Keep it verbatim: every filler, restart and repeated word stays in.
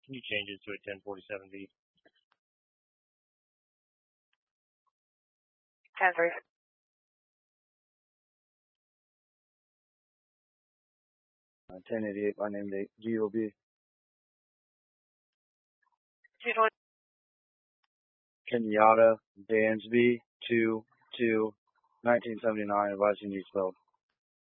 Can you change it to a ten forty-seven B? ten three. Uh, ten eighty-eight by name date, G O B. two twenty. Kenyatta Dansby, two two nineteen seventy-nine, advising you spelled.